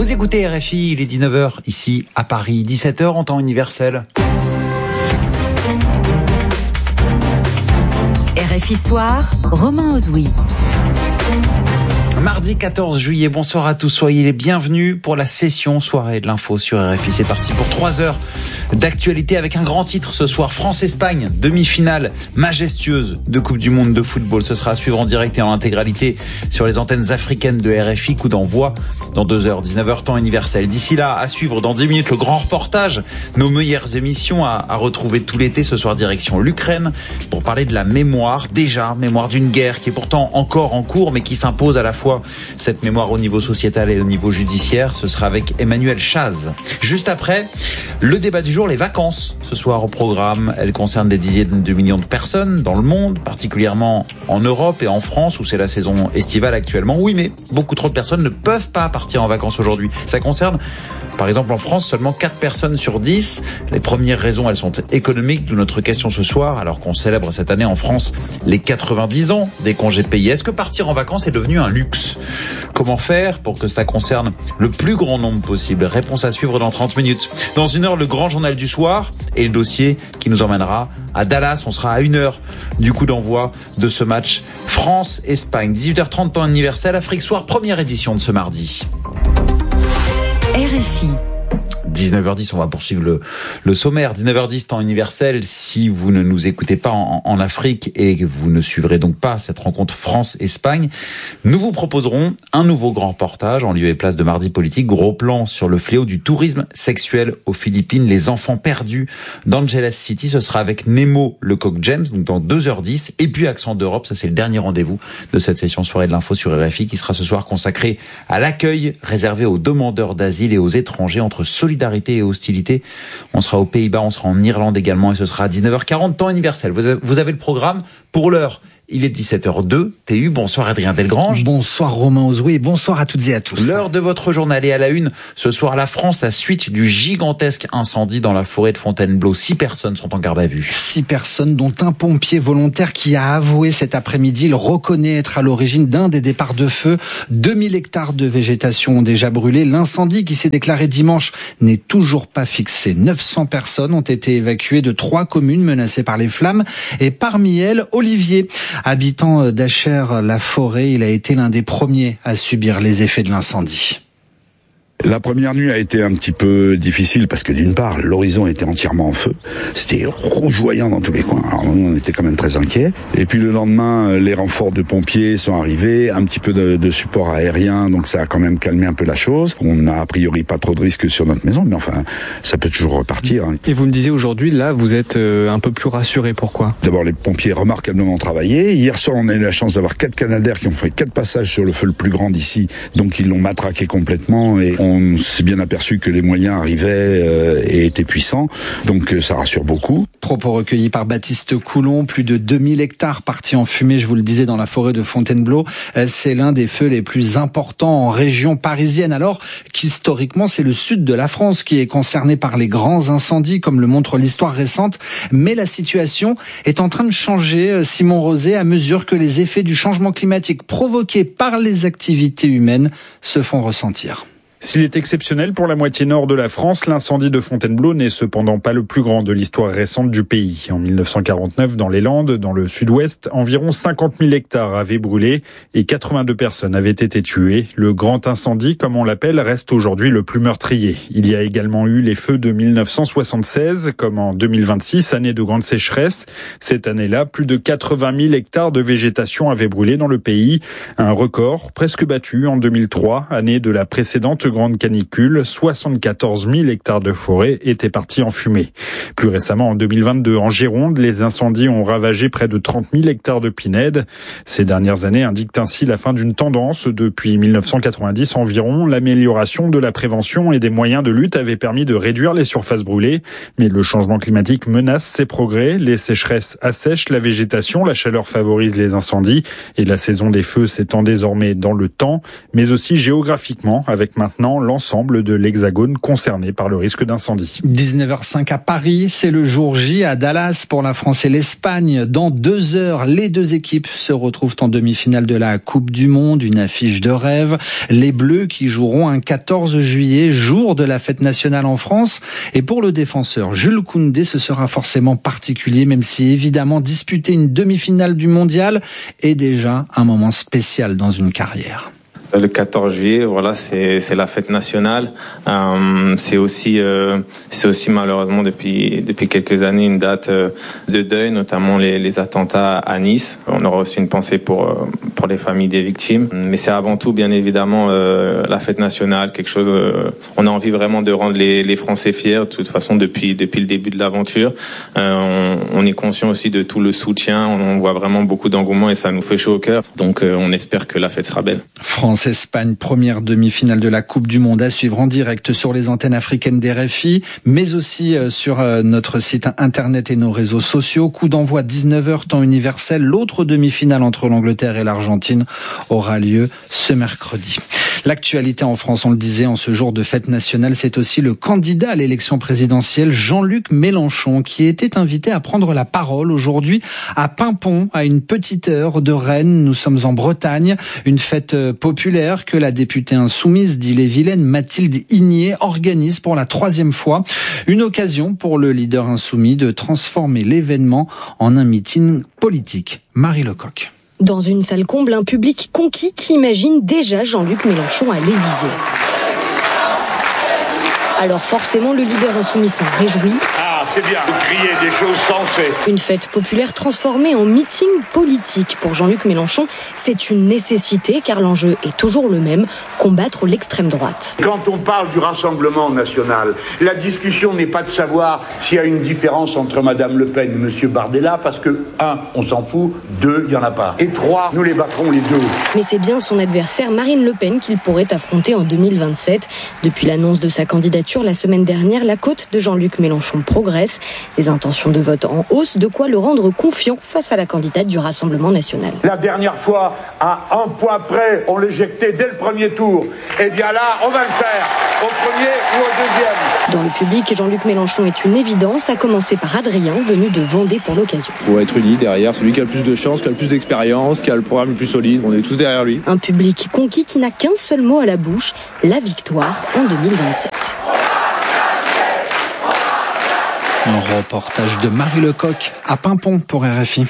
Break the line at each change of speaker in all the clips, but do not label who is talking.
Vous écoutez RFI, il est 19h ici à Paris, 17h en temps universel.
RFI Soir, Romain Ozoui.
Mardi 14 juillet, bonsoir à tous, soyez les bienvenus pour la session soirée de l'info sur RFI. C'est parti pour 3 heures d'actualité avec un grand titre ce soir. France-Espagne, demi-finale majestueuse de Coupe du Monde de football. Ce sera à suivre en direct et en intégralité sur les antennes africaines de RFI. Coup d'envoi dans 2 heures, 19h temps universel. D'ici là, à suivre dans 10 minutes le grand reportage, nos meilleures émissions à retrouver tout l'été. Ce soir, direction l'Ukraine pour parler de la mémoire d'une guerre qui est pourtant encore en cours mais qui s'impose à la fois cette mémoire au niveau sociétal et au niveau judiciaire. Ce sera avec Emmanuel Chaz. Juste après, le débat du jour, les vacances. Ce soir au programme, elles concernent des dizaines de millions de personnes dans le monde, particulièrement en Europe et en France où c'est la saison estivale actuellement. Oui, mais beaucoup trop de personnes ne peuvent pas partir en vacances aujourd'hui. Ça concerne, par exemple en France, seulement 4 personnes sur 10. Les premières raisons, elles sont économiques, d'où notre question ce soir, alors qu'on célèbre cette année en France les 90 ans des congés payés. Est-ce que partir en vacances est devenu un luxe ? Comment faire pour que cela concerne le plus grand nombre possible ? Réponse à suivre dans 30 minutes. Dans 1 heure, le grand journal du soir et le dossier qui nous emmènera à Dallas. On sera à 1 heure du coup d'envoi de ce match France-Espagne. 18h30 temps universel, Afrique Soir, première édition de ce mardi.
RFI.
19h10, on va poursuivre le sommaire. 19h10, temps universel. Si vous ne nous écoutez pas en Afrique et que vous ne suivrez donc pas cette rencontre France-Espagne, nous vous proposerons un nouveau grand reportage en lieu et place de Mardi Politique. Gros plan sur le fléau du tourisme sexuel aux Philippines, les enfants perdus d'Angeles City. Ce sera avec Nemo Lecoq-James, donc dans 2h10. Et puis Accent d'Europe, ça c'est le dernier rendez-vous de cette session soirée de l'info sur RFI qui sera ce soir consacré à l'accueil réservé aux demandeurs d'asile et aux étrangers entre solidarité et hostilité. On sera aux Pays-Bas, on sera en Irlande également et ce sera à 19h40 temps universel. Vous avez le programme pour l'heure. Il est 17h02, TU. Bonsoir Adrien Delgrange.
Bonsoir Romain Ozoui et bonsoir à toutes et à tous.
L'heure de votre journal est à la une. Ce soir, la France, la suite du gigantesque incendie dans la forêt de Fontainebleau. 6 personnes sont en garde à vue.
6 personnes, dont un pompier volontaire qui a avoué cet après-midi. Il reconnaît être à l'origine d'un des départs de feu. 2000 hectares de végétation ont déjà brûlé. L'incendie qui s'est déclaré dimanche n'est toujours pas fixé. 900 personnes ont été évacuées de 3 communes menacées par les flammes. Et parmi elles, Olivier. Habitant d'Achères-la-Forêt, il a été l'un des premiers à subir les effets de l'incendie.
La première nuit a été un petit peu difficile parce que d'une part, l'horizon était entièrement en feu. C'était rougeoyant dans tous les coins. Alors nous, on était quand même très inquiets. Et puis le lendemain, les renforts de pompiers sont arrivés, un petit peu de support aérien, donc ça a quand même calmé un peu la chose. On n'a a priori pas trop de risques sur notre maison, mais enfin, ça peut toujours repartir.
Et vous me disiez aujourd'hui, là, vous êtes un peu plus rassuré. Pourquoi ?
D'abord, les pompiers remarquablement travaillé. Hier soir, on a eu la chance d'avoir 4 Canadair qui ont fait 4 passages sur le feu le plus grand d'ici, donc ils l'ont matraqué complètement et on s'est bien aperçu que les moyens arrivaient et étaient puissants, donc ça rassure beaucoup.
Propos recueillis par Baptiste Coulon, plus de 2000 hectares partis en fumée, je vous le disais, dans la forêt de Fontainebleau. C'est l'un des feux les plus importants en région parisienne, alors qu'historiquement c'est le sud de la France qui est concerné par les grands incendies, comme le montre l'histoire récente. Mais la situation est en train de changer, Simon Rosé, à mesure que les effets du changement climatique provoqués par les activités humaines se font ressentir.
S'il est exceptionnel pour la moitié nord de la France, l'incendie de Fontainebleau n'est cependant pas le plus grand de l'histoire récente du pays. En 1949, dans les Landes, dans le sud-ouest, environ 50 000 hectares avaient brûlé et 82 personnes avaient été tuées. Le grand incendie, comme on l'appelle, reste aujourd'hui le plus meurtrier. Il y a également eu les feux de 1976, comme en 2026, année de grande sécheresse. Cette année-là, plus de 80 000 hectares de végétation avaient brûlé dans le pays. Un record presque battu en 2003, année de la précédente grande canicule, 74 000 hectares de forêt étaient partis en fumée. Plus récemment, en 2022, en Gironde, les incendies ont ravagé près de 30 000 hectares de pinèdes. Ces dernières années indiquent ainsi la fin d'une tendance. Depuis 1990 environ, l'amélioration de la prévention et des moyens de lutte avait permis de réduire les surfaces brûlées. Mais le changement climatique menace ces progrès. Les sécheresses assèchent la végétation, la chaleur favorise les incendies et la saison des feux s'étend désormais dans le temps, mais aussi géographiquement, avec maintenant maintenant l'ensemble de l'Hexagone concerné par le risque d'incendie.
19h05 à Paris, c'est le jour J à Dallas pour la France et l'Espagne. Dans 2 heures, les 2 équipes se retrouvent en demi-finale de la Coupe du Monde, une affiche de rêve. Les Bleus qui joueront un 14 juillet, jour de la fête nationale en France. Et pour le défenseur Jules Koundé, ce sera forcément particulier, même si évidemment disputer une demi-finale du mondial est déjà un moment spécial dans une carrière.
Le 14 juillet, voilà, c'est la fête nationale. C'est aussi malheureusement depuis quelques années une date de deuil, notamment les attentats à Nice. On aura aussi une pensée pour les familles des victimes. Mais c'est avant tout, bien évidemment, la fête nationale, quelque chose. On a envie vraiment de rendre les Français fiers. De toute façon, depuis le début de l'aventure, on est conscient aussi de tout le soutien. On voit vraiment beaucoup d'engouement et ça nous fait chaud au cœur. Donc, on espère que la fête sera belle.
France-Espagne, première demi-finale de la Coupe du Monde à suivre en direct sur les antennes africaines d'RFI, mais aussi sur notre site internet et nos réseaux sociaux. Coup d'envoi 19h temps universel. L'autre demi-finale entre l'Angleterre et l'Argentine aura lieu ce mercredi. L'actualité en France, on le disait, en ce jour de fête nationale, c'est aussi le candidat à l'élection présidentielle, Jean-Luc Mélenchon, qui était invité à prendre la parole aujourd'hui à Paimpont, à une petite heure de Rennes. Nous sommes en Bretagne, une fête populaire que la députée insoumise d'Ille-et-Vilaine, Mathilde Igné, organise pour la 3e fois. Une occasion pour le leader insoumis de transformer l'événement en un meeting politique. Marie Lecoq.
Dans une salle comble, un public conquis qui imagine déjà Jean-Luc Mélenchon à l'Élysée. Alors forcément, le leader insoumis s'en réjouit.
Ah, c'est bien, vous criez des choses sensées.
Une fête populaire transformée en meeting politique. Pour Jean-Luc Mélenchon, c'est une nécessité car l'enjeu est toujours le même, combattre l'extrême droite.
Quand on parle du Rassemblement national, la discussion n'est pas de savoir s'il y a une différence entre Madame Le Pen et Monsieur Bardella, parce que 1, on s'en fout, 2, il n'y en a pas. Et 3, nous les battrons les 2.
Mais c'est bien son adversaire Marine Le Pen qu'il pourrait affronter en 2027. Depuis l'annonce de sa candidature la semaine dernière, la cote de Jean-Luc Mélenchon progresse. Les intentions de vote en hausse, de quoi le rendre confiant face à la candidate du Rassemblement national.
La dernière fois, à 1 point près, on l'éjectait dès le premier tour. Eh bien là, on va le faire, au premier ou au deuxième.
Dans le public, Jean-Luc Mélenchon est une évidence, à commencer par Adrien, venu de Vendée pour l'occasion.
Il faut être uni derrière, celui qui a le plus de chance, qui a le plus d'expérience, qui a le programme le plus solide, on est tous derrière lui.
Un public conquis qui n'a qu'un seul mot à la bouche, la victoire en 2027.
Un reportage de Marie Lecoq à Paimpont pour RFI.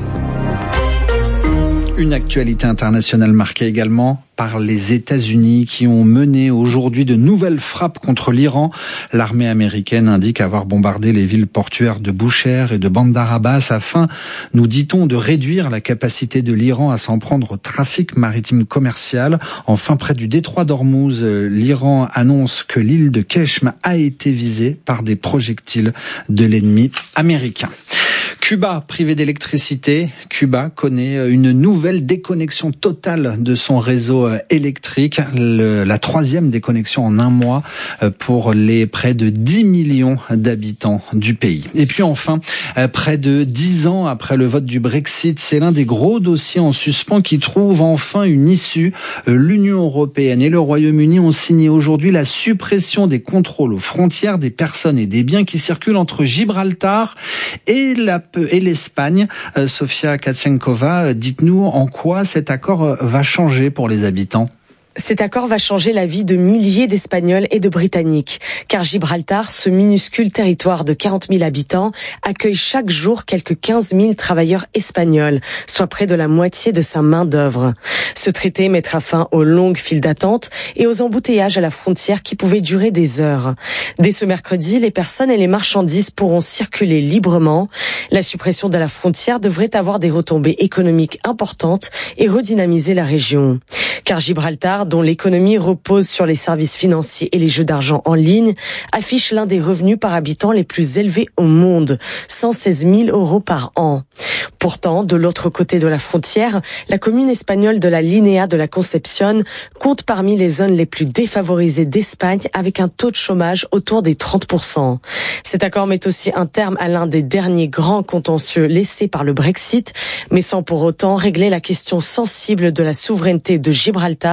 Une actualité internationale marquée également par les États-Unis qui ont mené aujourd'hui de nouvelles frappes contre l'Iran. L'armée américaine indique avoir bombardé les villes portuaires de Bushehr et de Bandar Abbas afin, nous dit-on, de réduire la capacité de l'Iran à s'en prendre au trafic maritime commercial. Enfin, près du détroit d'Ormuz, l'Iran annonce que l'île de Keshm a été visée par des projectiles de l'ennemi américain. Cuba, privé d'électricité, Cuba connaît une nouvelle déconnexion totale de son réseau électrique, la 3e déconnexion en un mois pour les près de 10 millions d'habitants du pays. Et puis enfin, près de 10 ans après le vote du Brexit, c'est l'un des gros dossiers en suspens qui trouve enfin une issue. L'Union européenne et le Royaume-Uni ont signé aujourd'hui la suppression des contrôles aux frontières des personnes et des biens qui circulent entre Gibraltar et l'Espagne. Sofia Katsenkova, dites-nous en quoi cet accord va changer pour les habitants.
Cet accord va changer la vie de milliers d'Espagnols et de Britanniques, car Gibraltar, ce minuscule territoire de 40 000 habitants, accueille chaque jour quelques 15 000 travailleurs espagnols, soit près de la moitié de sa main-d'œuvre. Ce traité mettra fin aux longues files d'attente et aux embouteillages à la frontière qui pouvaient durer des heures. Dès ce mercredi, les personnes et les marchandises pourront circuler librement. La suppression de la frontière devrait avoir des retombées économiques importantes et redynamiser la région. Car Gibraltar, dont l'économie repose sur les services financiers et les jeux d'argent en ligne, affiche l'un des revenus par habitant les plus élevés au monde, 116 000 € par an. Pourtant, de l'autre côté de la frontière, la commune espagnole de la Linéa de la Concepción compte parmi les zones les plus défavorisées d'Espagne avec un taux de chômage autour des 30%. Cet accord met aussi un terme à l'un des derniers grands contentieux laissés par le Brexit, mais sans pour autant régler la question sensible de la souveraineté de Gibraltar,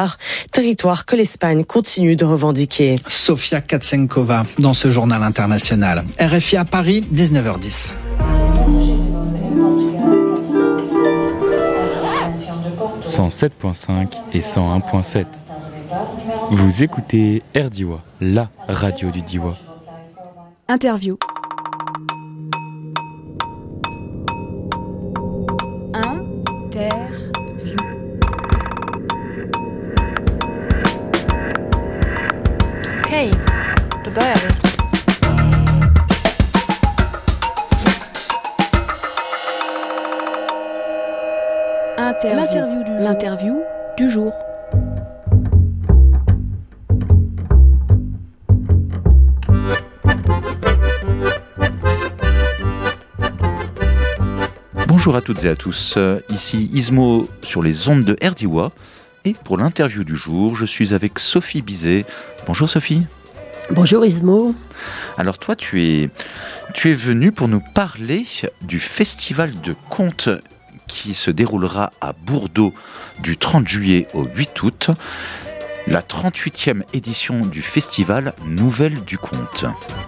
territoire que l'Espagne continue de revendiquer.
Sofia Katsenkova dans ce journal international. RFI à Paris, 19h10.
« 107.5 et 101.7. Vous écoutez RDiwa, la radio du Diwa.
Interview. Interview.
Okej, då börjar vi.
L'interview du jour.
Bonjour à toutes et à tous, ici Ismo sur les ondes de RDiwa et pour l'interview du jour, je suis avec Sophie Bizet. Bonjour Sophie.
Bonjour Ismo.
Alors toi tu es venue pour nous parler du festival de contes qui se déroulera à Bordeaux du 30 juillet au 8 août, la 38e édition du festival Nouvelles du Conte.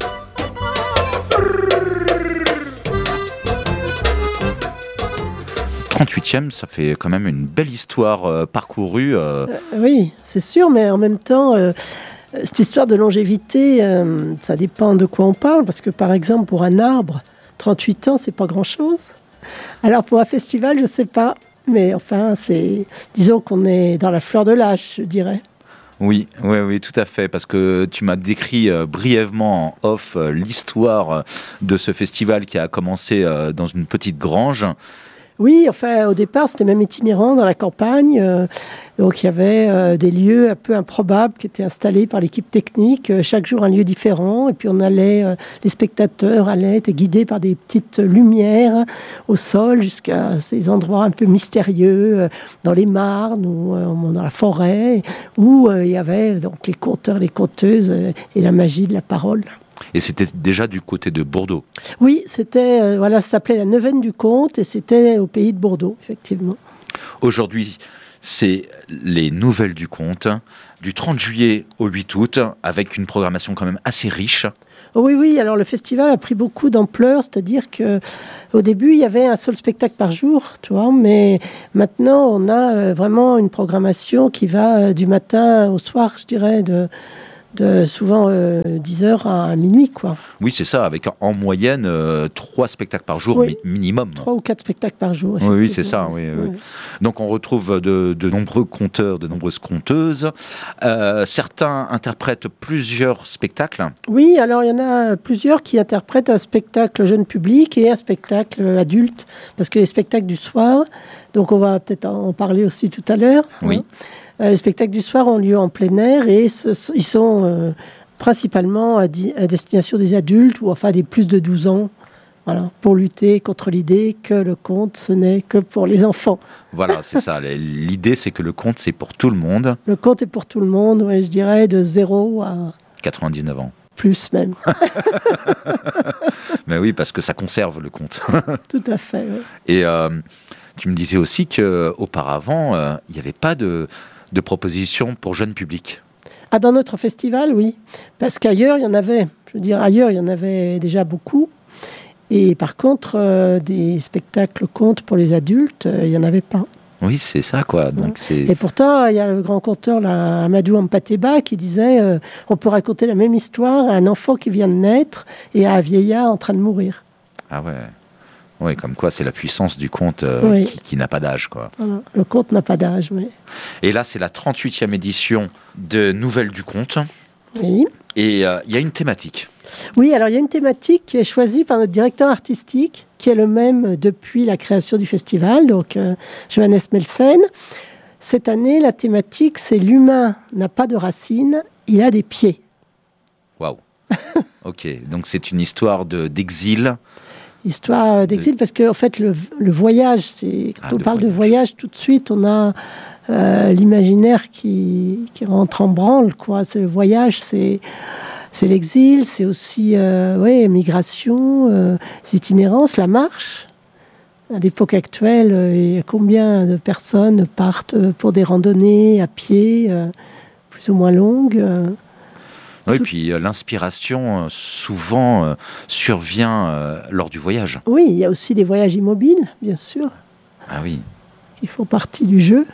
« 38e, ça fait quand même une belle histoire parcourue.
Oui, c'est sûr, mais en même temps, cette histoire de longévité, ça dépend de quoi on parle, parce que par exemple, pour un arbre, 38 ans, c'est pas grand-chose. Alors pour un festival, je sais pas, mais enfin, disons qu'on est dans la fleur de l'âge, je dirais.
Oui, tout à fait, parce que tu m'as décrit brièvement en off l'histoire de ce festival qui a commencé dans une petite grange.
Oui, enfin, au départ, c'était même itinérant dans la campagne. Donc, il y avait des lieux un peu improbables qui étaient installés par l'équipe technique. Chaque jour, un lieu différent. Et puis, les spectateurs étaient guidés par des petites lumières au sol jusqu'à ces endroits un peu mystérieux, dans les marnes ou dans la forêt, où il y avait donc les conteurs, les conteuses et la magie de la parole.
Et c'était déjà du côté de Bordeaux.
Oui, c'était, ça s'appelait la Neuvaine du Conte et c'était au pays de Bordeaux, effectivement.
Aujourd'hui, c'est les Nouvelles du Conte, du 30 juillet au 8 août, avec une programmation quand même assez riche.
Oui, alors le festival a pris beaucoup d'ampleur, c'est-à-dire qu'au début, il y avait un seul spectacle par jour, tu vois, mais maintenant, on a vraiment une programmation qui va du matin au soir, je dirais, de souvent 10h à minuit, quoi.
Oui, c'est ça, avec en moyenne 3 spectacles par jour minimum.
3 ou 4 spectacles par jour,
Oui, c'est ça, oui. Donc on retrouve de nombreux conteurs, de nombreuses conteuses. Certains interprètent plusieurs spectacles.
Oui, alors il y en a plusieurs qui interprètent un spectacle jeune public et un spectacle adulte, parce que les spectacles du soir, donc on va peut-être en parler aussi tout à l'heure.
Oui.
Les spectacles du soir ont lieu en plein air et ils sont principalement à destination des adultes ou enfin des plus de 12 ans, voilà, pour lutter contre l'idée que le conte, ce n'est que pour les enfants.
Voilà, c'est ça. L'idée, c'est que le conte, c'est pour tout le monde.
Le conte est pour tout le monde, ouais, je dirais, de 0 à...
99 ans.
Plus même.
Mais oui, parce que ça conserve le conte.
Tout à fait, oui.
Et tu me disais aussi qu'auparavant, il n'y avait pas de propositions pour jeunes publics.
Ah, dans notre festival, oui. Parce qu'ailleurs, il y en avait. Je veux dire, ailleurs, il y en avait déjà beaucoup. Et par contre, des spectacles contes pour les adultes, il n'y en avait pas.
Oui, c'est ça, quoi. Donc,
Et pourtant, il y a le grand conteur, là, Amadou Ampateba, qui disait on peut raconter la même histoire à un enfant qui vient de naître et à un vieillard en train de mourir.
Ah ouais. Oui, comme quoi c'est la puissance du conte qui n'a pas d'âge, quoi.
Voilà. Le conte n'a pas d'âge, oui.
Et là, c'est la 38e édition de Nouvelles du Conte.
Oui.
Et il y a une thématique.
Oui, alors il y a une thématique qui est choisie par notre directeur artistique, qui est le même depuis la création du festival, donc Johannes Melsen. Cette année, la thématique, c'est « L'humain n'a pas de racines, il a des pieds ».
Waouh. Ok, donc c'est une histoire d'exil.
Histoire d'exil, parce qu'en fait, le voyage, quand on parle de voyage, tout de suite, on a l'imaginaire qui rentre en branle, quoi. C'est le voyage, c'est l'exil, c'est aussi migration, c'est itinérance, la marche. À l'époque actuelle, combien de personnes partent pour des randonnées à pied, plus ou moins longues
Oui, puis l'inspiration souvent survient lors du voyage.
Oui, il y a aussi des voyages immobiles, bien sûr.
Ah oui.
Qui font partie du jeu.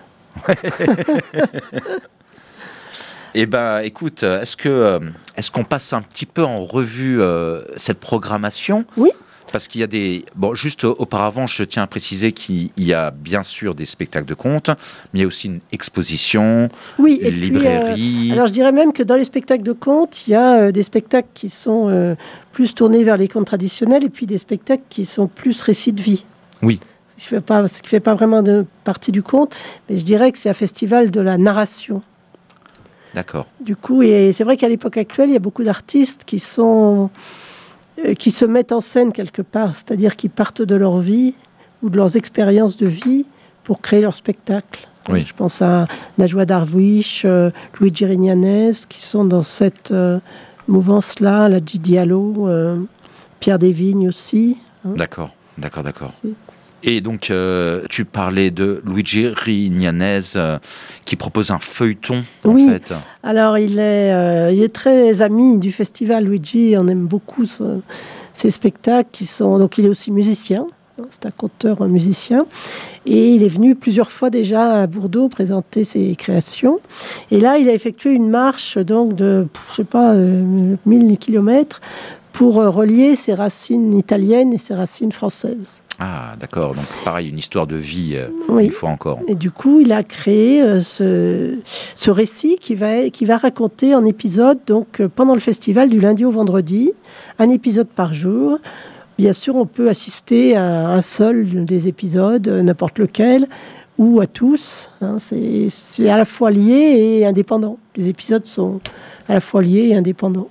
Eh ben, écoute, est-ce qu'on passe un petit peu en revue cette programmation ?
Oui.
Parce qu'il y a des... Bon, juste auparavant, je tiens à préciser qu'il y a bien sûr des spectacles de contes, mais il y a aussi une exposition, une librairie...
alors, je dirais même que dans les spectacles de contes, il y a des spectacles qui sont plus tournés vers les contes traditionnels et puis des spectacles qui sont plus récits de vie.
Oui.
Ce qui ne fait pas vraiment partie du conte, mais je dirais que c'est un festival de la narration.
D'accord.
Du coup, et c'est vrai qu'à l'époque actuelle, il y a beaucoup d'artistes qui se mettent en scène quelque part, c'est-à-dire qui partent de leur vie ou de leurs expériences de vie pour créer leur spectacle.
Oui.
Je pense à Najwa Darwish, Luigi Rignanez, qui sont dans cette mouvance-là, Ladji Diallo, Pierre Desvignes aussi.
Hein. D'accord. Et donc, tu parlais de Luigi Rignanez qui propose un feuilleton, en fait.
Alors il est très ami du festival, Luigi. On aime beaucoup ses spectacles. Donc, il est aussi musicien. C'est un conteur musicien. Et il est venu plusieurs fois déjà à Bordeaux présenter ses créations. Et là, il a effectué une marche donc de, 1000 kilomètres pour relier ses racines italiennes et ses racines françaises.
Ah, d'accord. Donc, pareil, une histoire de vie, une fois encore.
Et du coup, il a créé ce récit qui va raconter en épisode, donc pendant le festival, du lundi au vendredi, un épisode par jour. Bien sûr, on peut assister à un seul des épisodes, n'importe lequel, ou à tous. Hein, c'est à la fois lié et indépendant. Les épisodes sont à la fois liés et indépendants.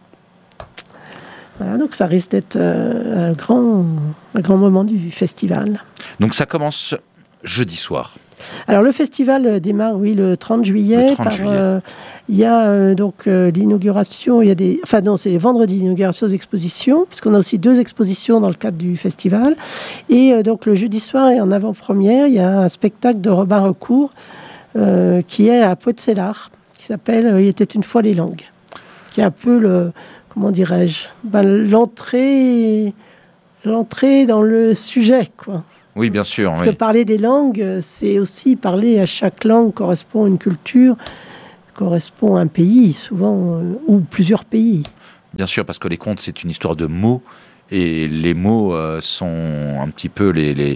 Voilà, donc ça risque d'être un grand moment du festival.
Donc ça commence jeudi soir.
Alors le festival démarre, le 30 juillet. Il y a donc l'inauguration, c'est les vendredis, l'inauguration des expositions, puisqu'on a aussi 2 expositions dans le cadre du festival. Et donc le jeudi soir, et en avant-première, il y a un spectacle de Robin Recourt qui est à Poët-Sellard, qui s'appelle « Il était une fois les langues », qui est un peu comment dirais-je, l'entrée dans le sujet, quoi.
Oui, bien sûr.
Parce que parler des langues, c'est aussi parler à chaque langue correspond à une culture, correspond à un pays, souvent, ou plusieurs pays.
Bien sûr, parce que les contes, c'est une histoire de mots, et les mots sont un petit peu les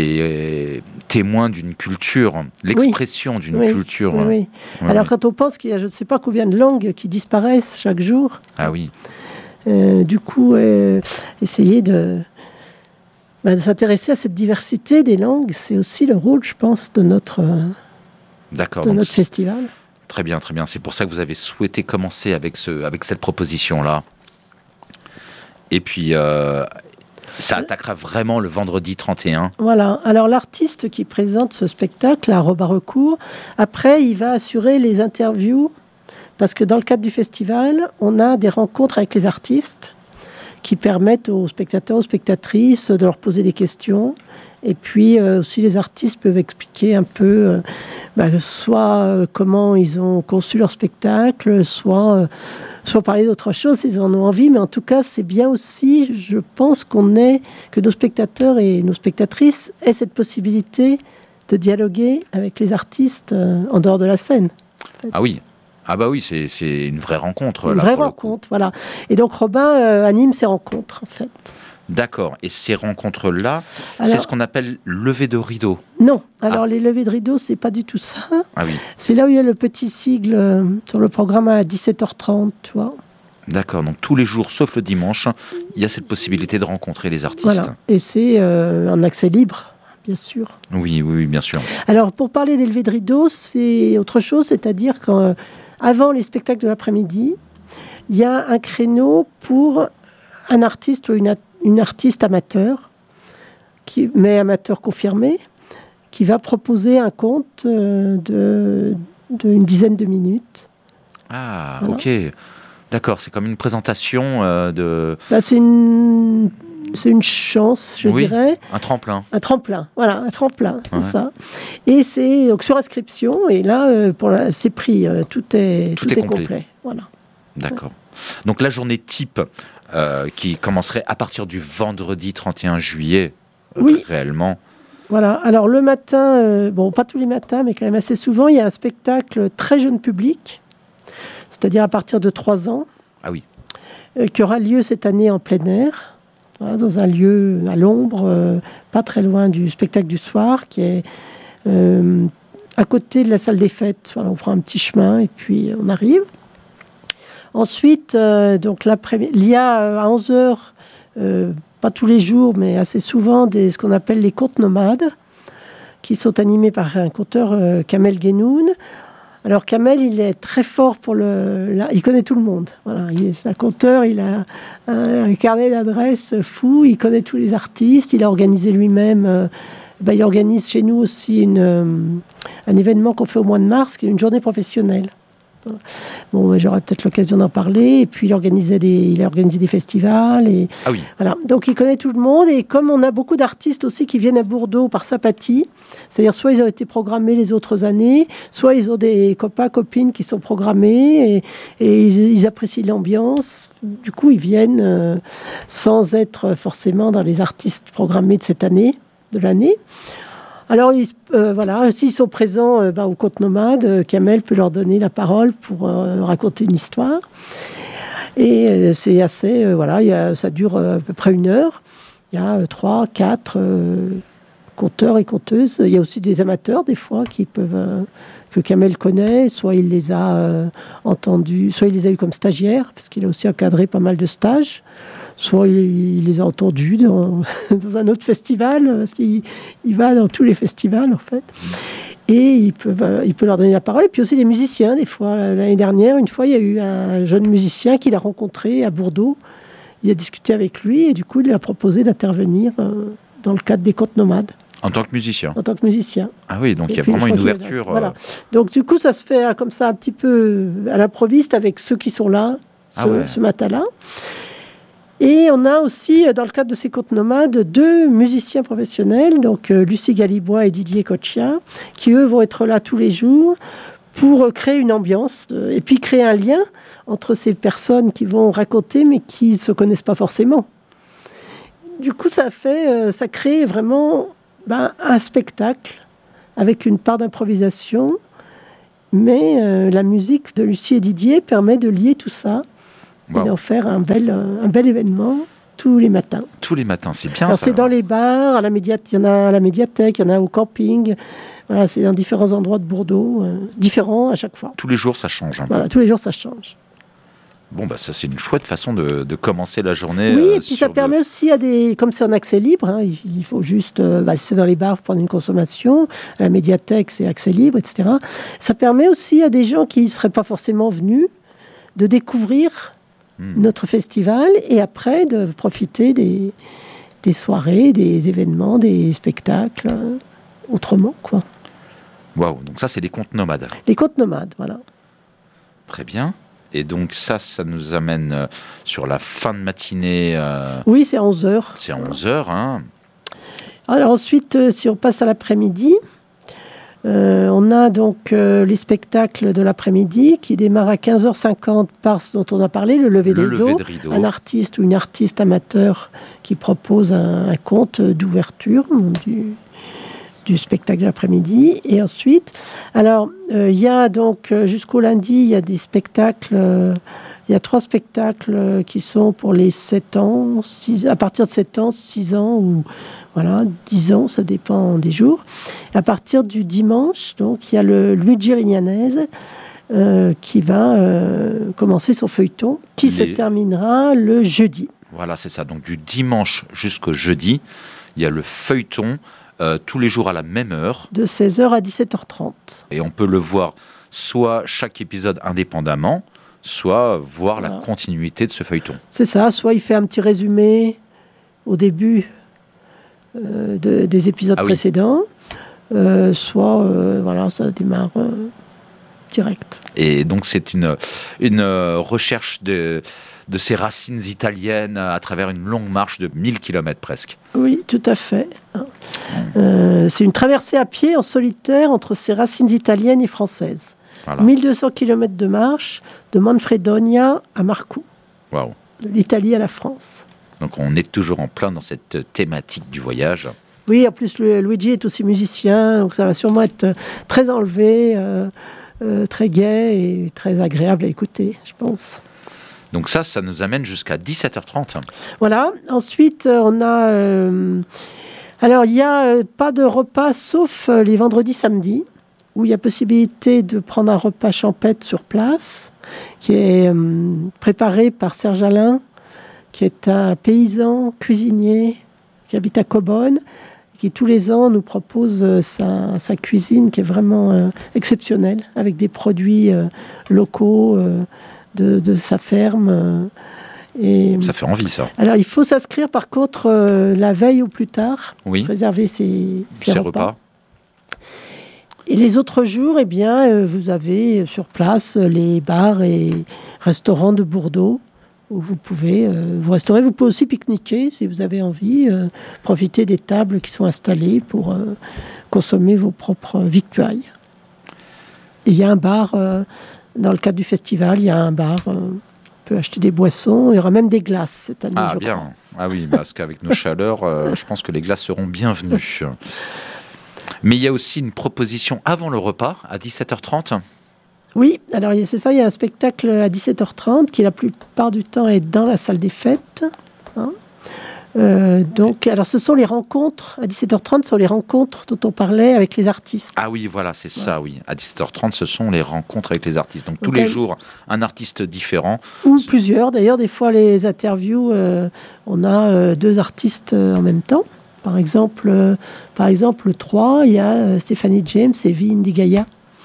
témoins d'une culture, l'expression d'une culture.
Oui. Alors, quand on pense qu'il y a je ne sais pas combien de langues qui disparaissent chaque jour.
Ah oui.
Du coup, essayer de s'intéresser à cette diversité des langues, c'est aussi le rôle, je pense, de notre festival.
Très bien. C'est pour ça que vous avez souhaité commencer avec cette proposition-là. Et puis, ça attaquera vraiment le vendredi 31.
Voilà. Alors, l'artiste qui présente ce spectacle, Robin Recourt, après, il va assurer les interviews, parce que dans le cadre du festival, on a des rencontres avec les artistes qui permettent aux spectateurs, aux spectatrices de leur poser des questions. Et puis aussi, les artistes peuvent expliquer un peu soit comment ils ont conçu leur spectacle, soit parler d'autre chose s'ils en ont envie. Mais en tout cas, c'est bien aussi, je pense, que nos spectateurs et nos spectatrices aient cette possibilité de dialoguer avec les artistes en dehors de la scène. En fait.
Ah oui. Ah bah oui, c'est une vraie rencontre.
Une vraie rencontre, voilà. Et donc Robin anime ces rencontres, en fait.
D'accord. Et ces rencontres-là, c'est ce qu'on appelle lever de rideau.
Non. Alors les levées de rideau, c'est pas du tout ça.
Ah oui.
C'est là où il y a le petit sigle sur le programme à 17h30, tu vois.
D'accord. Donc tous les jours, sauf le dimanche, il y a cette possibilité de rencontrer les artistes.
Voilà. Et c'est un accès libre. Bien sûr.
Oui, bien sûr.
Alors, pour parler des levées de rideau, c'est autre chose, c'est-à-dire qu'avant les spectacles de l'après-midi, il y a un créneau pour un artiste ou une artiste amateur, mais amateur confirmé, qui va proposer un conte d'une dizaine de minutes.
Ah, voilà. Ok. D'accord, c'est comme une présentation de...
c'est une c'est une chance, je dirais.
Un tremplin.
Un tremplin, voilà, un tremplin, c'est ça. Et c'est donc sur inscription, et là, c'est pris, tout est complet. Voilà.
D'accord. Donc la journée type qui commencerait à partir du vendredi 31 juillet, réellement.
Voilà, alors le matin, pas tous les matins, mais quand même assez souvent, il y a un spectacle très jeune public, c'est-à-dire à partir de 3 ans.
Ah oui.
Qui aura lieu cette année en plein air. Voilà, dans un lieu à l'ombre, pas très loin du spectacle du soir, qui est à côté de la salle des fêtes. Voilà, on prend un petit chemin et puis on arrive. Ensuite, donc l'après-midi, il y a à 11h, pas tous les jours, mais assez souvent, ce qu'on appelle les contes nomades, qui sont animés par un conteur, Kamel Guénoun. Alors Kamel, il est très fort il connaît tout le monde. Voilà, c'est un conteur, il a un carnet d'adresses fou, il connaît tous les artistes, il a organisé lui-même. Il organise chez nous aussi un événement qu'on fait au mois de mars, qui est une journée professionnelle. Bon, j'aurai peut-être l'occasion d'en parler. Et puis il a organisé des festivals. Et voilà. Donc il connaît tout le monde. Et comme on a beaucoup d'artistes aussi qui viennent à Bordeaux par sympathie, c'est-à-dire soit ils ont été programmés les autres années, soit ils ont des copains, copines qui sont programmés et ils apprécient l'ambiance. Du coup, ils viennent sans être forcément dans les artistes programmés de l'année. Alors, s'ils sont présents au Conte Nomade, Kamel peut leur donner la parole pour raconter une histoire. Et c'est assez... ça dure à peu près 1 heure. Il y a 3, 4 conteurs et conteuses. Il y a aussi des amateurs, des fois, que Kamel connaît. Soit il les a entendus, soit il les a eus comme stagiaires, parce qu'il a aussi encadré pas mal de stages. Soit il les a entendus dans un autre festival, parce qu'il va dans tous les festivals, en fait. Et il peut leur donner la parole. Et puis aussi les musiciens, des fois. L'année dernière, une fois, il y a eu un jeune musicien qu'il a rencontré à Bordeaux. Il a discuté avec lui et du coup, il lui a proposé d'intervenir dans le cadre des Contes Nomades.
En tant que musicien.
En tant que musicien.
Ah oui, donc il y a vraiment une ouverture.
Voilà. Donc du coup, ça se fait comme ça un petit peu à l'improviste avec ceux qui sont là ce matin-là. Et on a aussi, dans le cadre de ces Contes Nomades, 2 musiciens professionnels, donc Lucie Galibois et Didier Kochia, qui eux vont être là tous les jours pour créer une ambiance et puis créer un lien entre ces personnes qui vont raconter mais qui ne se connaissent pas forcément. Du coup, ça crée vraiment un spectacle avec une part d'improvisation, mais la musique de Lucie et Didier permet de lier tout ça. Wow. Et d'en faire un bel événement tous les matins.
Tous les matins, c'est bien.
Alors, ça. C'est dans les bars, il y en a à la médiathèque, il y en a au camping. Voilà, c'est dans différents endroits de Bordeaux, différents à chaque fois.
Tous les jours, ça change un peu.
Voilà, tous les jours, ça change.
Bon, ça c'est une chouette façon de commencer la journée.
Oui, et puis ça permet aussi comme c'est en accès libre, il faut juste, si c'est dans les bars, prendre une consommation. À la médiathèque, c'est accès libre, etc. Ça permet aussi à des gens qui ne seraient pas forcément venus de découvrir notre festival et après de profiter des soirées, des événements, des spectacles autrement, quoi.
Waouh, donc ça c'est les Contes Nomades.
Les Contes Nomades, voilà.
Très bien. Et donc ça nous amène sur la fin de matinée.
Oui, c'est à 11h.
C'est à 11h, hein. Alors
ensuite, si on passe à l'après-midi, on a donc les spectacles de l'après-midi qui démarrent à 15h50 par ce dont on a parlé, le lever de rideau. Un artiste ou une artiste amateur qui propose un conte d'ouverture du spectacle de l'après-midi. Et ensuite, il y a donc jusqu'au lundi, il y a des spectacles. Il y a 3 spectacles qui sont pour les 7 ans, à partir de 7 ans, 6 ans ou 10 ans, ça dépend des jours. À partir du dimanche, donc, il y a le Luigi Rignanese qui va commencer son feuilleton, qui se terminera le jeudi.
Voilà, c'est ça. Donc du dimanche jusqu'au jeudi, il y a le feuilleton tous les jours à la même heure.
De 16h à 17h30.
Et on peut le voir soit chaque épisode indépendamment, soit voir la continuité de ce feuilleton.
C'est ça, soit il fait un petit résumé au début des épisodes précédents, soit ça démarre direct.
Et donc c'est une recherche de de ces racines italiennes à travers une longue marche de 1000 km presque.
Oui, tout à fait. C'est une traversée à pied en solitaire entre ces racines italiennes et françaises. Voilà. 1200 km de marche de Manfredonia à Marcoux.
Waouh.
De l'Italie à la France.
Donc on est toujours en plein dans cette thématique du voyage.
Oui, en plus Luigi est aussi musicien, donc ça va sûrement être très enlevé, très gai et très agréable à écouter, je pense.
Donc ça nous amène jusqu'à 17h30.
Voilà. Ensuite, on a... alors, il n'y a pas de repas sauf les vendredis, samedis, où il y a possibilité de prendre un repas champêtre sur place, qui est préparé par Serge Alain, qui est un paysan cuisinier qui habite à Cobonne, qui tous les ans nous propose sa cuisine qui est vraiment exceptionnelle, avec des produits locaux de sa ferme. Et
ça fait envie, ça.
Alors, il faut s'inscrire, par contre, la veille ou plus tard, réserver ses repas. Et les autres jours, eh bien, vous avez sur place les bars et restaurants de Bordeaux, où vous pouvez vous restaurer. Vous pouvez aussi pique-niquer si vous avez envie, profiter des tables qui sont installées pour consommer vos propres victuailles. Et il y a un bar, dans le cadre du festival, il y a un bar, on peut acheter des boissons, il y aura même des glaces cette année.
Ah bien, crois. Ah oui, parce qu'avec nos chaleurs, je pense que les glaces seront bienvenues. Mais il y a aussi une proposition avant le repas, à 17h30.
Oui, alors c'est ça, il y a un spectacle à 17h30 qui la plupart du temps est dans la salle des fêtes. Hein. Donc, alors ce sont les rencontres, à 17h30, ce sont les rencontres dont on parlait avec les artistes.
Ah oui, voilà, c'est ça, oui. À 17h30, ce sont les rencontres avec les artistes. Donc tous les jours, un artiste différent.
Ou plusieurs, d'ailleurs, des fois les interviews, on a 2 artistes en même temps. Par exemple, le 3, il y a Stéphanie James et Vi Indigaya.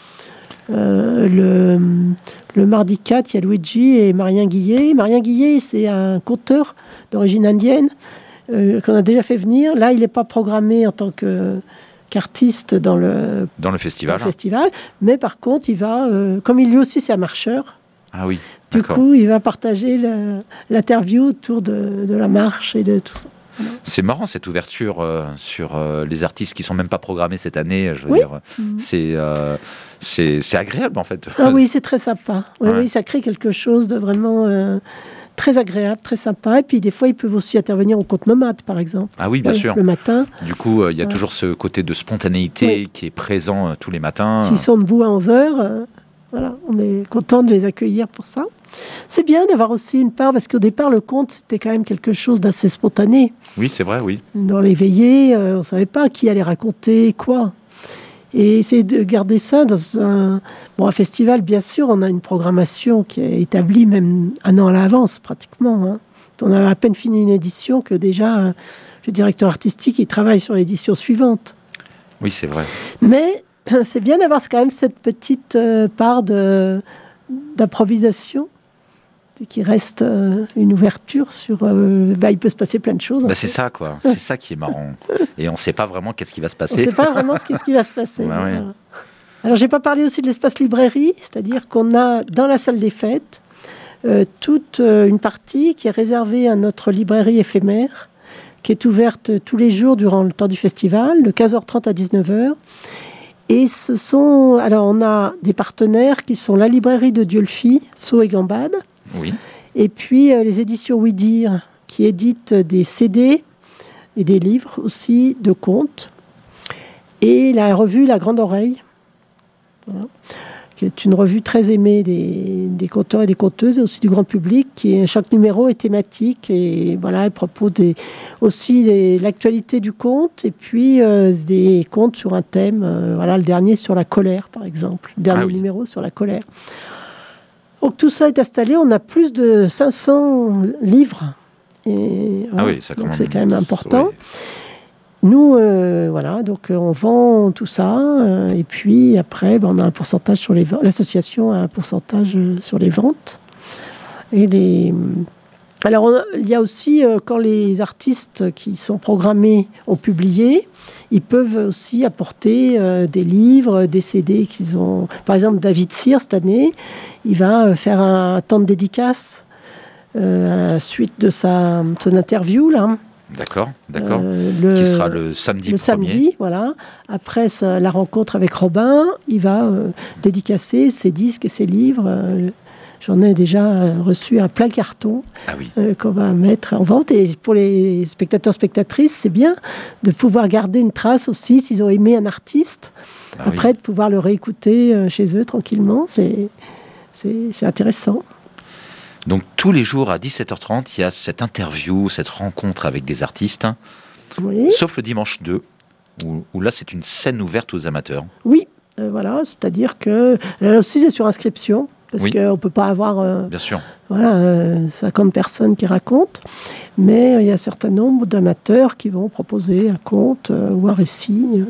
Le mardi 4, il y a Luigi et Marien Guillet. Marien Guillet, c'est un conteur d'origine indienne qu'on a déjà fait venir. Là, il n'est pas programmé en tant qu'artiste dans le
festival.
Mais par contre, il va, comme il lui aussi, c'est un marcheur.
Ah oui,
du coup, il va partager l'interview autour de la marche et de tout ça.
C'est marrant cette ouverture sur les artistes qui sont même pas programmés cette année. Je veux dire, c'est agréable en fait.
Ah oui, c'est très sympa. Oui, ça crée quelque chose de vraiment très agréable, très sympa. Et puis des fois, ils peuvent aussi intervenir au compte nomade, par exemple.
Ah oui, bien sûr.
Le matin.
Du coup, il y a toujours ce côté de spontanéité qui est présent tous les matins.
S'ils sont debout à 11h, voilà, on est content de les accueillir pour ça. C'est bien d'avoir aussi une part, parce qu'au départ, le conte, c'était quand même quelque chose d'assez spontané.
Oui, c'est vrai, oui.
Dans les veillées, on ne savait pas qui allait raconter quoi. Et essayer de garder ça dans un festival, bien sûr, on a une programmation qui est établie même un an à l'avance, pratiquement. Hein. On a à peine fini une édition que déjà, le directeur artistique, il travaille sur l'édition suivante.
Oui, c'est vrai. Mais
c'est bien d'avoir quand même cette petite part d'improvisation qui reste une ouverture sur... il peut se passer plein de choses.
C'est ça, quoi. C'est ça qui est marrant. Et on ne sait pas vraiment qu'est-ce qui va se passer.
On ne sait pas vraiment ce qui va se passer. Voilà. Alors, je n'ai pas parlé aussi de l'espace librairie, c'est-à-dire qu'on a dans la salle des fêtes toute une partie qui est réservée à notre librairie éphémère, qui est ouverte tous les jours durant le temps du festival, de 15h30 à 19h. Et on a des partenaires qui sont la librairie de Diolfi, Sceaux et Gambade.
Oui.
Et puis les éditions Oui Dire, qui éditent des CD et des livres aussi de contes. Et la revue La Grande Oreille, voilà, qui est une revue très aimée des conteurs et des conteuses, et aussi du grand public. Chaque numéro est thématique, et voilà, elle propose aussi l'actualité du conte, et puis des contes sur un thème. Le dernier sur la colère, par exemple. Le dernier numéro sur la colère. Donc tout ça est installé, on a plus de 500 livres. Et, voilà, donc c'est quand même important. Oui. Nous, donc on vend tout ça, et puis après, on a un pourcentage sur les ventes. L'association a un pourcentage sur les ventes. Alors, il y a aussi, quand les artistes qui sont programmés ont publié, ils peuvent aussi apporter des livres, des CD qu'ils ont... Par exemple, David Cyr, cette année, il va faire un temps de dédicace à la suite de son interview, là.
D'accord. Qui sera le samedi 1er.
Le samedi, voilà. Après la rencontre avec Robin, il va dédicacer ses disques et ses livres. J'en ai déjà reçu un plein carton qu'on va mettre en vente. Et pour les spectateurs, spectatrices, c'est bien de pouvoir garder une trace aussi, s'ils ont aimé un artiste. Après, de pouvoir le réécouter chez eux tranquillement, c'est intéressant.
Donc tous les jours à 17h30, il y a cette interview, cette rencontre avec des artistes, sauf le dimanche 2, où là c'est une scène ouverte aux amateurs.
Oui, voilà, c'est-à-dire que là aussi c'est sur inscription, parce qu'on ne peut pas avoir
bien sûr.
50 personnes qui racontent, mais il y a un certain nombre d'amateurs qui vont proposer un conte ou un récit.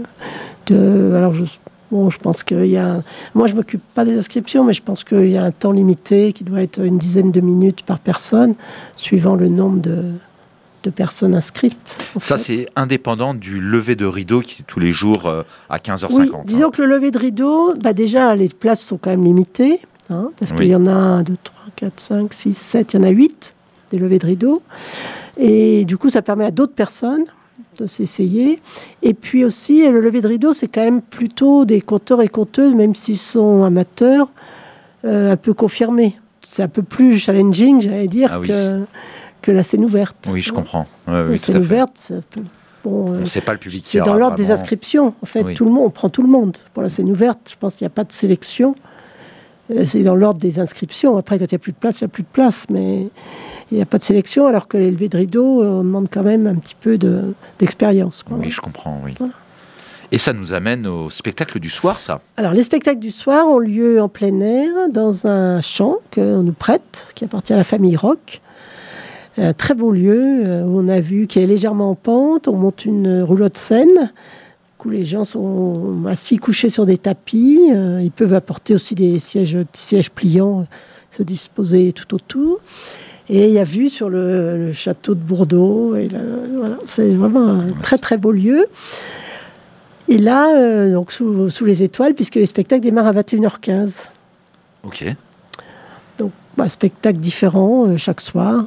Je pense qu'il y a... Moi, je ne m'occupe pas des inscriptions, mais je pense qu'il y a un temps limité qui doit être une dizaine de minutes par personne, suivant le nombre de personnes inscrites.
Ça, c'est indépendant du lever de rideau qui est tous les jours à 15h50.
Oui, disons que le lever de rideau, déjà, les places sont quand même limitées, parce qu'il y en a 1, 2, 3, 4, 5, 6, 7, il y en a 8, des levées de rideau. Et du coup, ça permet à d'autres personnes de s'essayer. Et puis aussi, le lever de rideau, c'est quand même plutôt des conteurs et conteuses, même s'ils sont amateurs, un peu confirmés. C'est un peu plus challenging, j'allais dire, que la scène ouverte.
Oui, je comprends.
La scène ouverte, ça peut...
c'est pas le public qui
c'est dans l'ordre
vraiment...
des inscriptions. En fait, tout le monde, on prend tout le monde. Pour la scène ouverte, je pense qu'il n'y a pas de sélection. C'est dans l'ordre des inscriptions. Après, quand il n'y a plus de place, il n'y a plus de place. Mais il n'y a pas de sélection, alors que les levées de rideau, on demande quand même un petit peu d'expérience.
Oui, je comprends, oui. Voilà. Et ça nous amène au spectacle du soir, ça ?
Alors, les spectacles du soir ont lieu en plein air, dans un champ qu'on nous prête, qui appartient à la famille Rock. Un très beau lieu, où on a vu, qui est légèrement en pente. On monte une roulotte scène, où les gens sont assis, couchés sur des tapis. Ils peuvent apporter aussi des petits sièges pliants, se disposer tout autour. Et il y a vue sur le château de Bourdeau. Et voilà, c'est vraiment un très très beau lieu. Et là, donc sous les étoiles, puisque les spectacles démarrent à 21h15.
Ok.
Donc, spectacle différent chaque soir.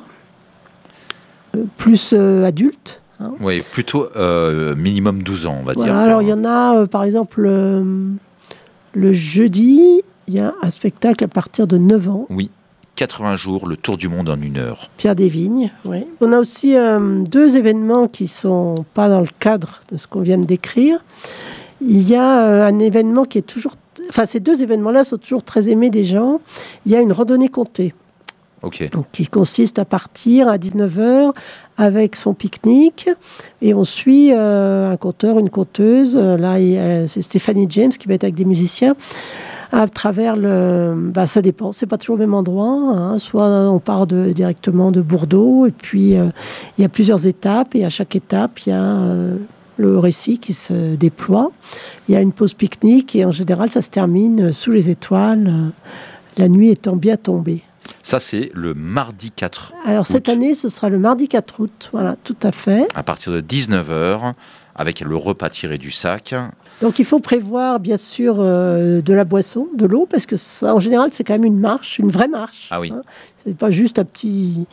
Plus adulte.
Oui, plutôt minimum 12 ans, on va dire.
Alors, il y en a, par exemple, le jeudi, il y a un spectacle à partir de 9 ans.
Oui, 80 jours, le tour du monde en 1 heure.
Pierre Desvignes, oui. On a aussi 2 événements qui ne sont pas dans le cadre de ce qu'on vient de décrire. Il y a un événement qui est toujours... Enfin, ces 2 événements-là sont toujours très aimés des gens. Il y a une randonnée comptée.
Okay.
Donc, qui consiste à partir à 19h avec son pique-nique et on suit un conteur, une conteuse. Là, c'est Stéphanie James qui va être avec des musiciens à travers ça dépend, c'est pas toujours au même endroit. Soit on part directement de Bourdeau et puis il y a plusieurs étapes et à chaque étape il y a le récit qui se déploie. Il y a une pause pique-nique et en général ça se termine sous les étoiles, la nuit étant bien tombée.
Ça, c'est le mardi 4 août.
Alors, cette année, ce sera le mardi 4 août. Voilà, tout à fait.
À partir de 19h, avec le repas tiré du sac.
Donc, il faut prévoir, bien sûr, de la boisson, de l'eau, parce que ça, en général, c'est quand même une marche, une vraie marche.
Ah oui.
C'est pas juste un petit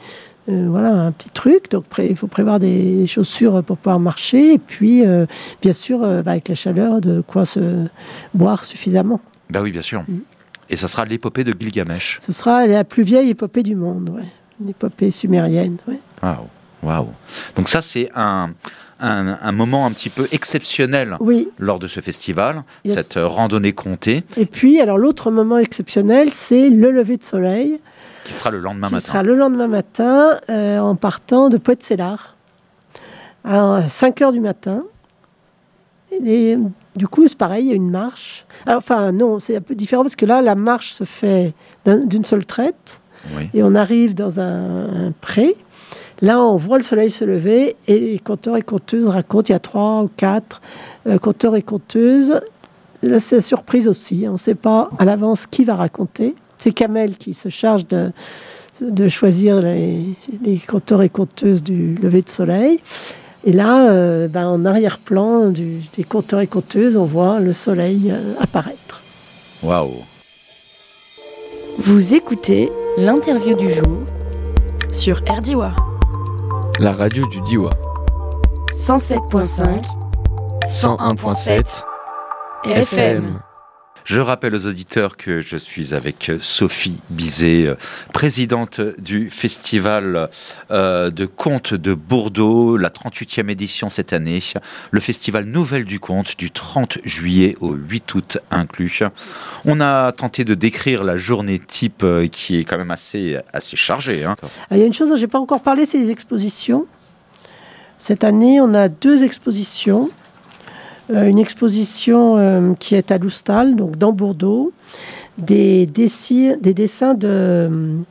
truc. Donc, il faut prévoir des chaussures pour pouvoir marcher. Et puis, bien sûr, avec la chaleur, de quoi se boire suffisamment.
Ben oui, bien sûr. Et ça sera l'épopée de Gilgamesh.
Ce sera la plus vieille épopée du monde, ouais. L'épopée sumérienne, ouais.
Waouh. Donc ça, c'est un moment un petit peu exceptionnel lors de ce festival, cette randonnée comptée.
Et puis, alors l'autre moment exceptionnel, c'est le lever de soleil.
Qui sera le lendemain matin.
Qui sera le lendemain matin, en partant de Pointe-Sellard, à 5h du matin. Et du coup, c'est pareil, il y a une marche. Alors, enfin, non, c'est un peu différent parce que là, la marche se fait d'une seule traite. Oui. Et on arrive dans un pré. Là, on voit le soleil se lever et les conteurs et conteuses racontent. Il y a 3 ou 4 conteurs et conteuses. Là, c'est la surprise aussi. On ne sait pas à l'avance qui va raconter. C'est Kamel qui se charge de choisir les conteurs et conteuses du lever de soleil. Et là, en arrière-plan des conteurs et conteuses, on voit le soleil apparaître.
Waouh!
Vous écoutez l'interview du jour
sur RDIWA.
La radio du Diois.
107.5,
101.7 FM.
Je rappelle aux auditeurs que je suis avec Sophie Bizet, présidente du Festival de contes de Bordeaux, la 38e édition cette année, le Festival Nouvelles du Conte du 30 juillet au 8 août inclus. On a tenté de décrire la journée type qui est quand même assez chargée. Hein.
Il y a une chose dont je n'ai pas encore parlé, c'est les expositions. Cette année, on a 2 expositions. Une exposition qui est à Loustal, donc dans Bordeaux, des dessins de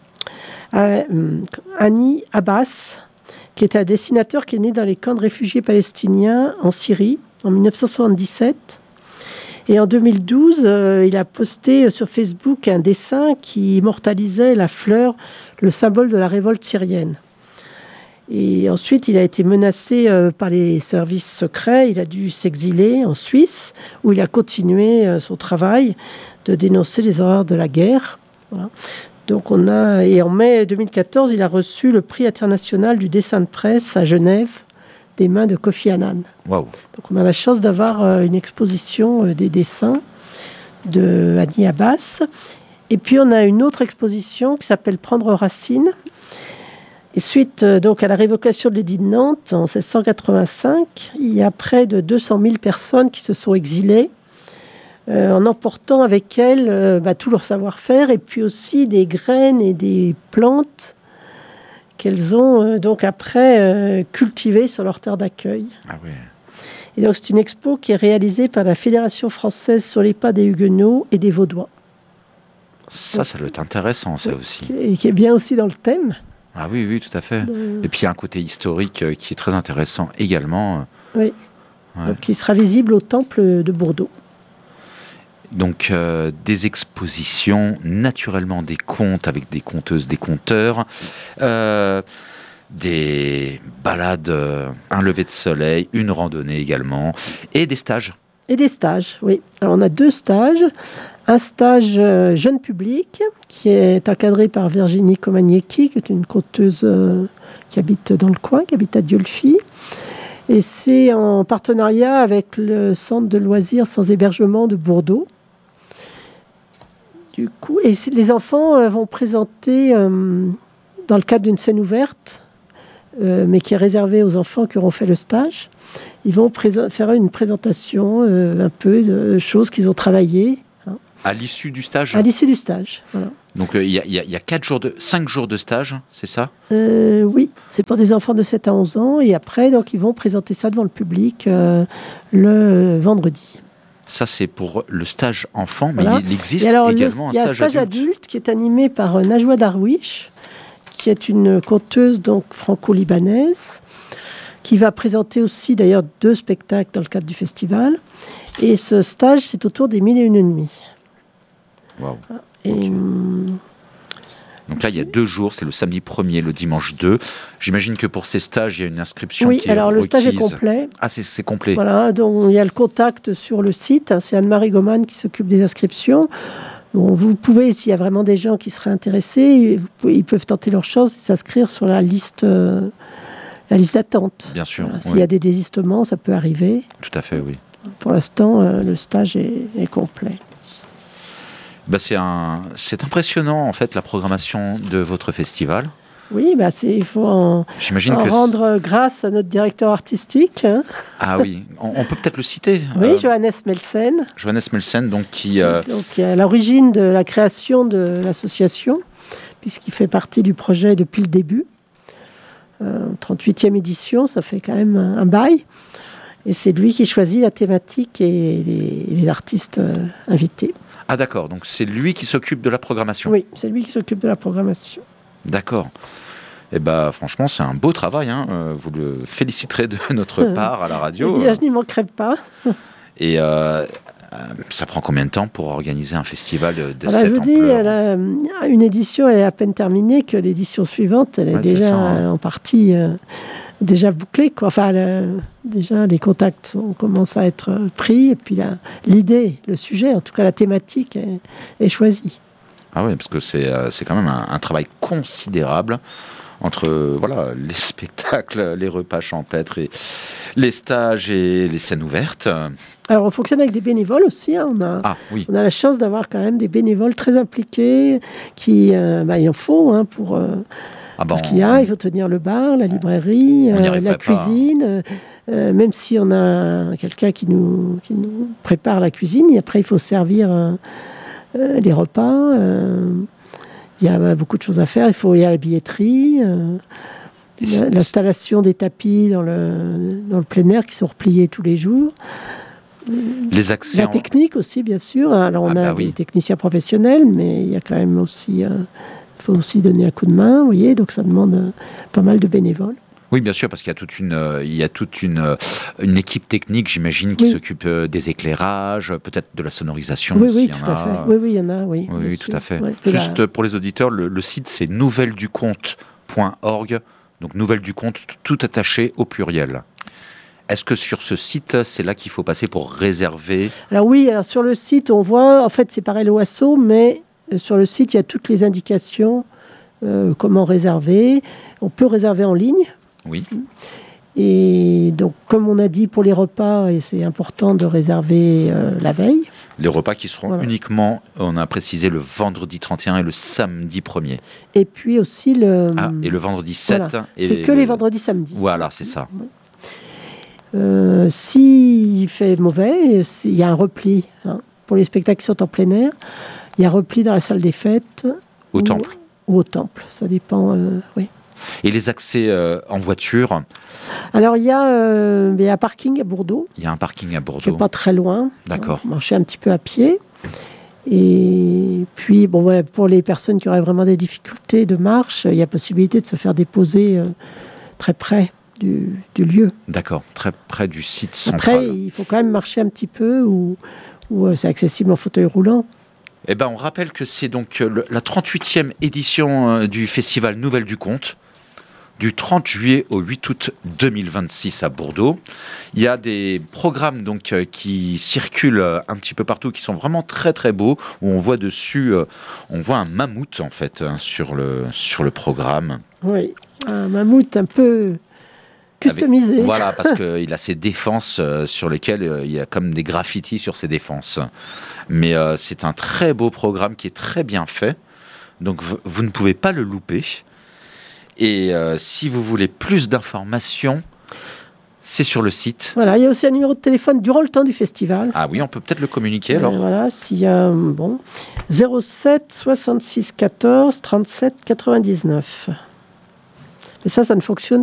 Hani Abbas, qui est un dessinateur qui est né dans les camps de réfugiés palestiniens en Syrie en 1977. Et en 2012, il a posté sur Facebook un dessin qui immortalisait la fleur, le symbole de la révolte syrienne. Et ensuite, il a été menacé par les services secrets. Il a dû s'exiler en Suisse, où il a continué son travail de dénoncer les horreurs de la guerre. Voilà. Donc et en mai 2014, il a reçu le prix international du dessin de presse à Genève, des mains de Kofi Annan.
Wow.
Donc on a la chance d'avoir une exposition des dessins de Hani Abbas. Et puis on a une autre exposition qui s'appelle Prendre racine. Et suite donc à la révocation de l'édit de Nantes en 1685, il y a près de 200 000 personnes qui se sont exilées en emportant avec elles tout leur savoir-faire et puis aussi des graines et des plantes qu'elles ont donc après cultivées sur leur terre d'accueil.
Ah oui.
Et donc c'est une expo qui est réalisée par la Fédération française sur les pas des Huguenots et des Vaudois.
Ça doit être intéressant, ça aussi.
Et qui est bien aussi dans le thème.
Ah oui, tout à fait. Et puis il y a un côté historique qui est très intéressant également.
Oui,
ouais.
Donc il sera visible au Temple de Bordeaux.
Donc des expositions, naturellement des contes avec des conteuses, des conteurs, des balades, un lever de soleil, une randonnée également, et des stages.
Et des stages, oui. Alors on a 2 stages. Un stage jeune public qui est encadré par Virginie Komaniecki, qui est une conteuse qui habite dans le coin, qui habite à Dieulefit. Et c'est en partenariat avec le centre de loisirs sans hébergement de Bordeaux. Du coup, et les enfants vont présenter, dans le cadre d'une scène ouverte, mais qui est réservée aux enfants qui auront fait le stage, ils vont faire une présentation un peu de choses qu'ils ont travaillées.
À l'issue du stage ?
À l'issue du stage, voilà.
Donc il y a 5 jours de stage, c'est ça ?
Oui, c'est pour des enfants de 7 à 11 ans. Et après, donc, ils vont présenter ça devant le public le vendredi.
Ça, c'est pour le stage enfant, mais
voilà.
il existe également un stage adulte.
Il y a un stage adulte qui est animé par Najwa Darwish, qui est une conteuse donc franco-libanaise, qui va présenter aussi d'ailleurs 2 spectacles dans le cadre du festival. Et ce stage, c'est autour des 1001 nuits.
Wow. Okay. Donc là, il y a 2 jours, c'est le samedi 1er, le dimanche 2. J'imagine que pour ces stages, il y a une inscription qui est requise. Oui, alors
le stage est complet.
Ah, c'est complet.
Voilà, donc il y a le contact sur le site. C'est Anne-Marie Goman qui s'occupe des inscriptions. Bon, vous pouvez, s'il y a vraiment des gens qui seraient intéressés, ils peuvent tenter leur chance et s'inscrire sur la liste d'attente.
Bien sûr.
Voilà, s'il y a des désistements, ça peut arriver.
Tout à fait, oui.
Pour l'instant, le stage est complet.
C'est impressionnant, en fait, la programmation de votre festival.
Oui, il faut en rendre grâce à notre directeur artistique. Hein.
Ah oui, on peut peut-être le citer.
Oui, Johannes Melsen.
Johannes Melsen, donc qui
est à l'origine de la création de l'association, puisqu'il fait partie du projet depuis le début. 38e édition, ça fait quand même un bail. Et c'est lui qui choisit la thématique et les artistes invités.
Ah d'accord, donc c'est lui qui s'occupe de la programmation.
Oui, c'est lui qui s'occupe de la programmation.
D'accord. Eh bien, franchement, c'est un beau travail. Hein. Vous le féliciterez de notre part à la radio.
Je n'y manquerai pas.
Et ça prend combien de temps pour organiser un festival de cette ampleur ?
Je vous dis, une édition, elle est à peine terminée, que l'édition suivante, elle est déjà en partie déjà bouclée, quoi. Enfin, déjà, les contacts commencent à être pris, et puis l'idée, le sujet, en tout cas la thématique, est choisie.
Ah oui, parce que c'est quand même un travail considérable. entre les spectacles, les repas champêtres, et les stages et les scènes ouvertes.
Alors, on fonctionne avec des bénévoles aussi. Hein. On a la chance d'avoir quand même des bénévoles très impliqués qui, il en faut pour ce qu'il y a. Il faut tenir le bar, la librairie, la cuisine. Même si on a quelqu'un qui nous prépare la cuisine, et après, il faut servir les repas. Il y a beaucoup de choses à faire. Il faut aller à la billetterie. L'installation des tapis dans le plein air qui sont repliés tous les jours.
Les actions.
La technique aussi, bien sûr. Alors, on a des techniciens professionnels, mais il y a quand même aussi... faut aussi donner un coup de main, vous voyez. Donc, ça demande pas mal de bénévoles.
Oui, bien sûr, parce qu'il y a toute une équipe technique, j'imagine, qui s'occupe des éclairages, peut-être de la sonorisation.
Oui, tout à fait. Oui, il y en a, oui.
Oui, tout à fait. Ouais, juste pour les auditeurs, le site, c'est nouvelleducompte.org. Donc, Nouvelle du Compte, tout attaché au pluriel. Est-ce que sur ce site, c'est là qu'il faut passer pour réserver ?
Alors oui, sur le site, on voit, en fait, c'est pareil l'OASO, mais sur le site, il y a toutes les indications, comment réserver. On peut réserver en ligne.
Oui.
Et donc, comme on a dit pour les repas, et c'est important de réserver la veille.
Les repas qui seront uniquement, on a précisé, le vendredi 31 et le samedi 1er.
Et puis aussi le...
et le vendredi 7.
Voilà. C'est que les vendredis, samedis.
Voilà, c'est ça.
S'il fait mauvais, il y a un repli. Pour les spectacles qui sont en plein air, il y a un repli dans la salle des fêtes.
Au temple.
Ou au temple, ça dépend, oui.
Et les accès en voiture ?
Alors, il y a un parking à Bordeaux.
Il y a un parking à Bordeaux.
Qui n'est pas très loin.
D'accord.
Marcher un petit peu à pied. Et puis, pour les personnes qui auraient vraiment des difficultés de marche, il y a possibilité de se faire déposer très près du lieu.
D'accord, très près du site central.
Après, il faut quand même marcher un petit peu ou c'est accessible en fauteuil roulant.
Eh ben, on rappelle que c'est donc la 38e édition du festival Nouvelle du Compte, du 30 juillet au 8 août 2026 à Bordeaux. Il y a des programmes donc qui circulent un petit peu partout, qui sont vraiment très très beaux, où on voit dessus, on voit un mammouth en fait sur le programme.
Oui, un mammouth un peu customisé.
Voilà, parce qu'il a ses défenses sur lesquelles il y a comme des graffitis sur ses défenses. Mais c'est un très beau programme qui est très bien fait. Donc vous ne pouvez pas le louper. Et si vous voulez plus d'informations, c'est sur le site.
Voilà, il y a aussi un numéro de téléphone durant le temps du festival.
Ah oui, on peut peut-être le communiquer alors.
Voilà, s'il y a 07 66 14 37 99. Mais ça ne fonctionne